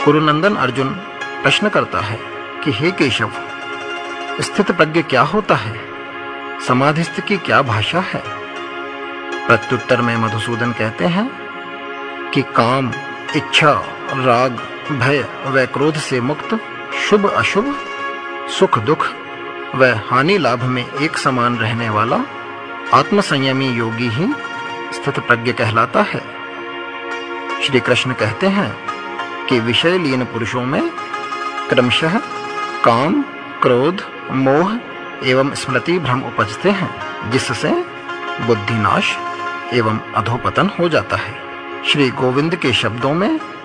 कुरुनंदन अर्जुन प्रश्न करता है कि हे केशव, स्थित प्रज्ञ क्या होता है? समाधिस्थ की क्या भाषा है? प्रत्युत्तर में मधुसूदन कहते हैं कि काम, इच्छा, राग, भय व क्रोध से मुक्त, शुभ अशुभ, सुख दुख व हानि लाभ में एक समान रहने वाला आत्मसंयमी योगी ही स्थित प्रज्ञ कहलाता है। श्री कृष्ण कहते हैं कि विषय लीन पुरुषों में क्रमशः काम, क्रोध, मोह एवं स्मृति भ्रम उपजते हैं, जिससे बुद्धिनाश एवं अधोपतन हो जाता है। श्री गोविंद के शब्दों में